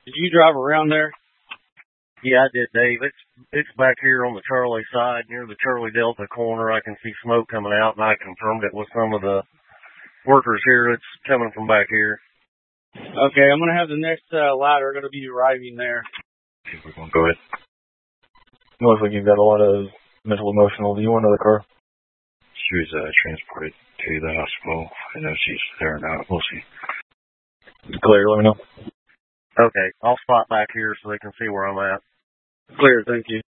Did you drive around there? Yeah, I did, Dave. It's back here on the Charlie side, near the Charlie Delta corner. I can see smoke coming out, and I confirmed it with some of the workers here. It's coming from back here. Okay, I'm going to have the next ladder going to be arriving there. Okay, we're going to go ahead. Looks like you've got a lot of mental emotional. Do you want another car? She was transported to the hospital. I know she's there now. We'll see. Clear, let me know. Okay, I'll spot back here so they can see where I'm at. Clear, thank you.